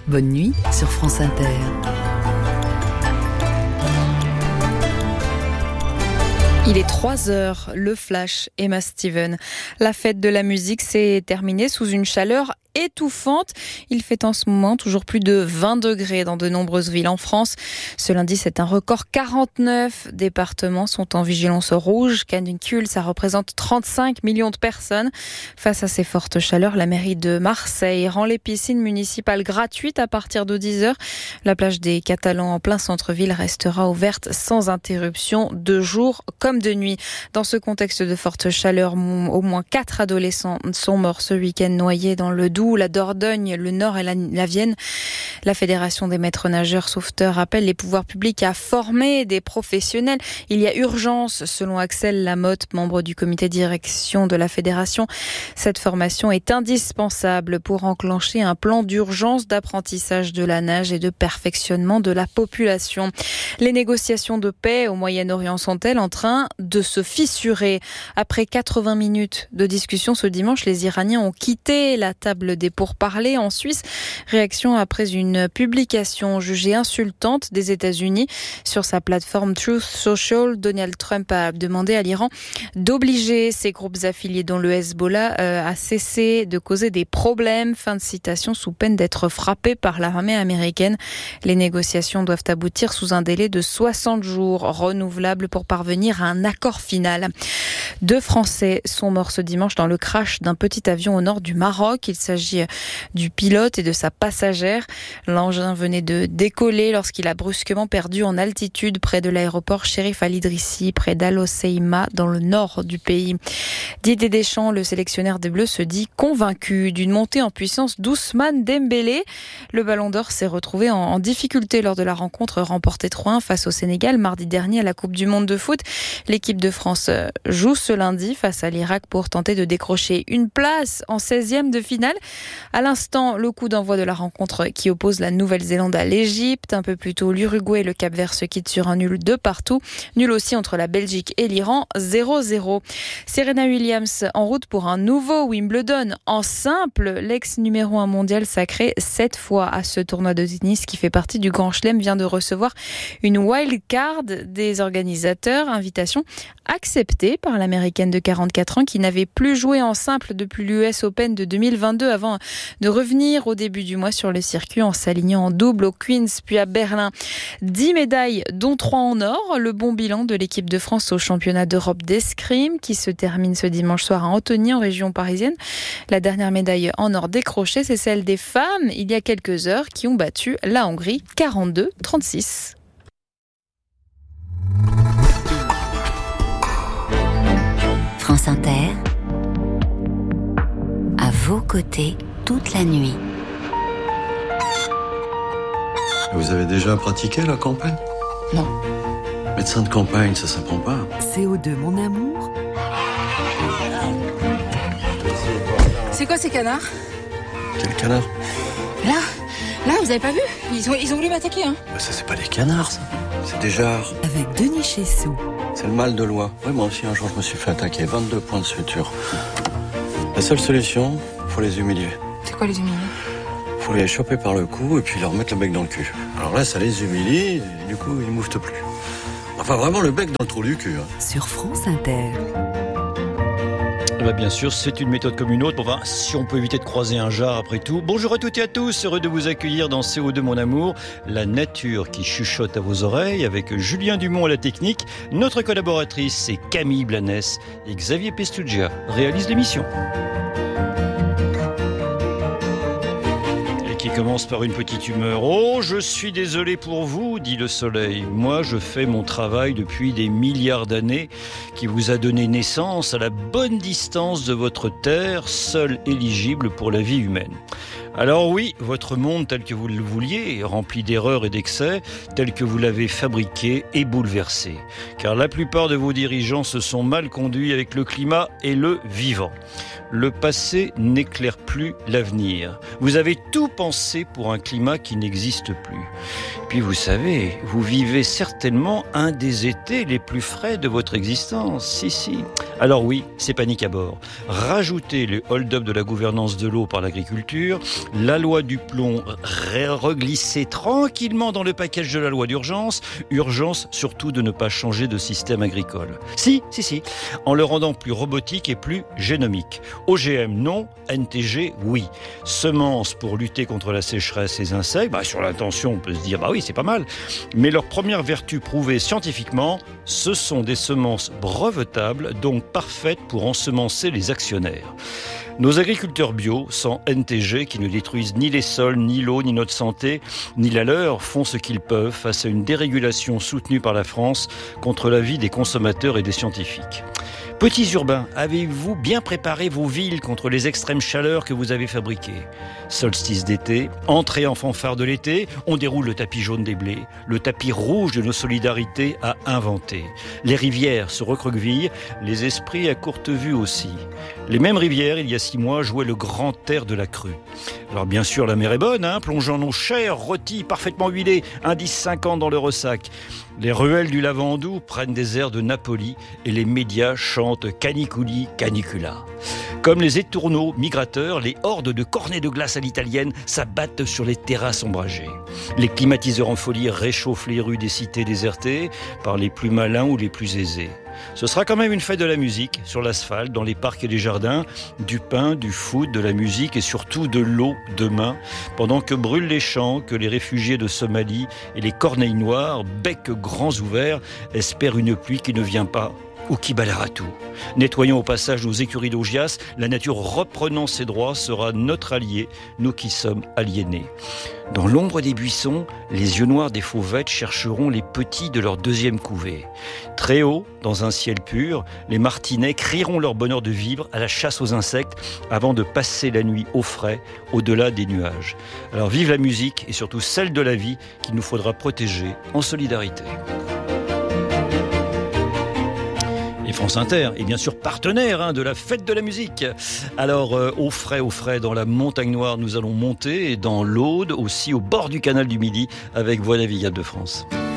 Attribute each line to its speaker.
Speaker 1: Bonne nuit sur France Inter.
Speaker 2: Il est 3h, le flash, Emma Steven. La fête de la musique s'est terminée sous une chaleur étouffante. Il fait en ce moment toujours plus de 20 degrés dans de nombreuses villes en France. Ce lundi, c'est un record. 49 départements sont en vigilance rouge. Canicule, ça représente 35 millions de personnes. Face à ces fortes chaleurs, la mairie de Marseille rend les piscines municipales gratuites à partir de 10h. La plage des Catalans en plein centre-ville restera ouverte sans interruption de jour comme de nuit. Dans ce contexte de forte chaleur, au moins 4 adolescents sont morts ce week-end noyés dans le Doubs, la Dordogne, le Nord et la Vienne. La Fédération des maîtres nageurs sauveteurs appelle les pouvoirs publics à former des professionnels. Il y a urgence, selon Axel Lamotte, membre du comité de direction de la Fédération. Cette formation est indispensable pour enclencher un plan d'urgence d'apprentissage de la nage et de perfectionnement de la population. Les négociations de paix au Moyen-Orient sont-elles en train de se fissurer? Après 80 minutes de discussion ce dimanche, les Iraniens ont quitté la table des pourparlers en Suisse. Réaction après une publication jugée insultante des États-Unis. Sur sa plateforme Truth Social, Donald Trump a demandé à l'Iran d'obliger ses groupes affiliés dont le Hezbollah à cesser de causer des problèmes. Fin de citation, sous peine d'être frappé par l'armée américaine. Les négociations doivent aboutir sous un délai de 60 jours renouvelable pour parvenir à un accord final. 2 Français sont morts ce dimanche dans le crash d'un petit avion au nord du Maroc. Il s'agit du pilote et de sa passagère. L'engin venait de décoller lorsqu'il a brusquement perdu en altitude près de l'aéroport Chérif Al Idrissi, près d'Al Hoceima, dans le nord du pays. Didier Deschamps, le sélectionneur des Bleus, se dit convaincu d'une montée en puissance d'Ousmane Dembélé. Le Ballon d'Or s'est retrouvé en difficulté lors de la rencontre remportée 3-1 face au Sénégal mardi dernier à la Coupe du Monde de foot. L'équipe de France joue ce lundi face à l'Irak pour tenter de décrocher une place en 16e de finale. À l'instant, le coup d'envoi de la rencontre qui oppose la Nouvelle-Zélande à l'Égypte. Un peu plus tôt, l'Uruguay et le Cap-Vert se quittent sur un nul de partout. Nul aussi entre la Belgique et l'Iran, 0-0. Serena Williams en route pour un nouveau Wimbledon en simple. L'ex numéro 1 mondial sacré 7 fois à ce tournoi de tennis qui fait partie du Grand Chelem vient de recevoir une wild card des organisateurs. Invitation acceptée par l'américaine de 44 ans qui n'avait plus joué en simple depuis l'US Open de 2022 avant de revenir au début du mois sur le circuit en s'alignant en double au Queens puis à Berlin. 10 médailles dont 3 en or. Le bon bilan de l'équipe de France au championnat d'Europe d'escrime qui se termine ce dimanche soir à Antony en région parisienne. La dernière médaille en or décrochée, c'est celle des femmes il y a quelques heures qui ont battu la Hongrie 42-36.
Speaker 1: France Inter, à vos côtés toute la nuit.
Speaker 3: Vous avez déjà pratiqué la campagne?
Speaker 2: Non.
Speaker 3: Médecin de campagne, ça s'apprend pas.
Speaker 1: CO2, mon amour.
Speaker 4: C'est quoi ces canards?
Speaker 3: Quel canard?
Speaker 4: Là, vous avez pas vu? Ils ont voulu m'attaquer, hein.
Speaker 3: Bah ça, c'est pas des canards, ça. C'est des jarres.
Speaker 1: Avec Denis Chessou.
Speaker 3: C'est le mal de loi. Ouais, moi aussi, un jour, je me suis fait attaquer. 22 points de suture. La seule solution, faut les humilier.
Speaker 4: C'est quoi les humilier?
Speaker 3: Faut les choper par le cou et puis leur mettre le bec dans le cul. Alors là, ça les humilie et du coup, ils mouftent plus. Enfin, vraiment le bec dans le trou du cul.
Speaker 1: Sur France Inter.
Speaker 5: Bien sûr, c'est une méthode comme une autre. Enfin, si on peut éviter de croiser un jar après tout. Bonjour à toutes et à tous, heureux de vous accueillir dans CO2 mon amour, la nature qui chuchote à vos oreilles avec Julien Dumont à la technique. Notre collaboratrice, c'est Camille Blanes et Xavier Pestugia réalisent l'émission. Qui commence par une petite humeur. « Oh, je suis désolé pour vous, dit le soleil. Moi, je fais mon travail depuis des milliards d'années qui vous a donné naissance à la bonne distance de votre terre, seule éligible pour la vie humaine. Alors oui, votre monde tel que vous le vouliez, rempli d'erreurs et d'excès, tel que vous l'avez fabriqué et bouleversé. Car la plupart de vos dirigeants se sont mal conduits avec le climat et le vivant. Le passé n'éclaire plus l'avenir. Vous avez tout pensé pour un climat qui n'existe plus. Puis vous savez, vous vivez certainement un des étés les plus frais de votre existence. Si. Alors oui, c'est panique à bord. Rajoutez le hold-up de la gouvernance de l'eau par l'agriculture, la loi du plomb reglissée tranquillement dans le package de la loi d'urgence. Urgence surtout de ne pas changer de système agricole. Si. En le rendant plus robotique et plus génomique. OGM non, NTG oui. Semences pour lutter contre la sécheresse et les insectes, sur l'intention on peut se dire oui c'est pas mal. Mais leur première vertu prouvée scientifiquement, ce sont des semences brevetables, donc parfaites pour ensemencer les actionnaires. Nos agriculteurs bio, sans NTG, qui ne détruisent ni les sols, ni l'eau, ni notre santé, ni la leur, font ce qu'ils peuvent face à une dérégulation soutenue par la France contre l'avis des consommateurs et des scientifiques. Petits urbains, avez-vous bien préparé vos villes contre les extrêmes chaleurs que vous avez fabriquées ? Solstice d'été, entrée en fanfare de l'été, on déroule le tapis jaune des blés, le tapis rouge de nos solidarités à inventer. Les rivières se recroquevillent, les esprits à courte vue aussi. Les mêmes rivières, il y a 6 mois, jouaient le grand air de la crue. Alors bien sûr, la mer est bonne, plongeant nos chairs rôtis, parfaitement huilés, indice 50 dans le ressac. Les ruelles du Lavandou prennent des airs de Napoli et les médias chantent Caniculi Canicula. Comme les étourneaux migrateurs, les hordes de cornets de glace à l'italienne s'abattent sur les terrasses ombragées. Les climatiseurs en folie réchauffent les rues des cités désertées par les plus malins ou les plus aisés. Ce sera quand même une fête de la musique, sur l'asphalte, dans les parcs et les jardins, du pain, du foot, de la musique et surtout de l'eau demain, pendant que brûlent les champs, que les réfugiés de Somalie et les corneilles noires, becs grands ouverts, espèrent une pluie qui ne vient pas ou qui balayera tout. Nettoyons au passage nos écuries d'Augias, la nature reprenant ses droits sera notre allié, nous qui sommes aliénés. Dans l'ombre des buissons, les yeux noirs des fauvettes chercheront les petits de leur deuxième couvée. Très haut, dans un ciel pur, les martinets crieront leur bonheur de vivre à la chasse aux insectes avant de passer la nuit au frais, au-delà des nuages. Alors vive la musique et surtout celle de la vie qu'il nous faudra protéger en solidarité. Et France Inter est bien sûr partenaire de la fête de la musique. Alors au frais, dans la Montagne Noire, nous allons monter, et dans l'Aude, aussi au bord du canal du Midi, avec Voix navigable de France.